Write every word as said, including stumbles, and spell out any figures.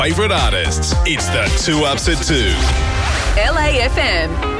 favourite artists. It's the Two Ups at Two. L A F M.